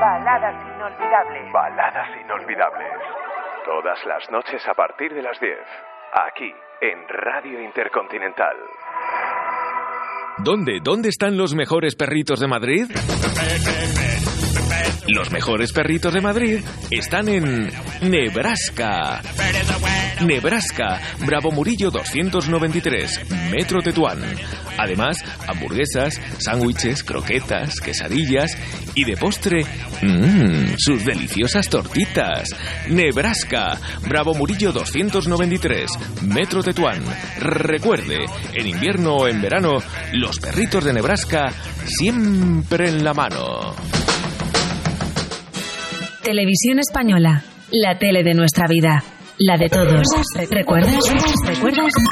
Baladas inolvidables. Baladas inolvidables. Todas las noches a partir de las 10. Aquí, en Radio Intercontinental. ¿Dónde están los mejores perritos de Madrid? Los mejores perritos de Madrid están en Nebraska. Nebraska, Bravo Murillo 293, Metro Tetuán. Además, hamburguesas, sándwiches, croquetas, quesadillas y de postre, sus deliciosas tortitas. Nebraska, Bravo Murillo 293, Metro Tetuán. Recuerde, en invierno o en verano, los perritos de Nebraska siempre en la mano. Televisión Española, la tele de nuestra vida, la de todos. ¿Recuerdas?